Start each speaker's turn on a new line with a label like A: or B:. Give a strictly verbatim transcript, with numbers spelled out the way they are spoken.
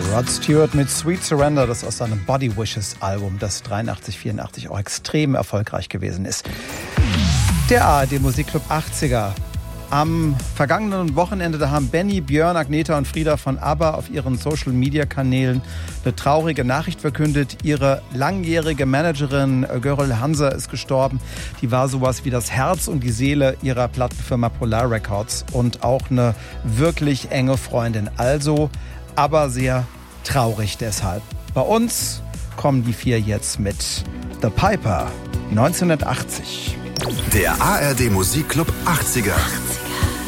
A: Rod Stewart mit Sweet Surrender, das aus seinem Body Wishes Album, das dreiundachtzig, vierundachtzig auch extrem erfolgreich gewesen ist. Der A R D Musikclub achtziger. Am vergangenen Wochenende, da haben Benny, Björn, Agneta und Frieda von ABBA auf ihren Social-Media-Kanälen eine traurige Nachricht verkündet. Ihre langjährige Managerin Görel Hanser ist gestorben. Die war sowas wie das Herz und die Seele ihrer Plattenfirma Polar Records und auch eine wirklich enge Freundin. Also, aber sehr traurig deshalb. Bei uns kommen die vier jetzt mit The Piper neunzehnhundertachtzig.
B: Der A R D Musikclub achtziger.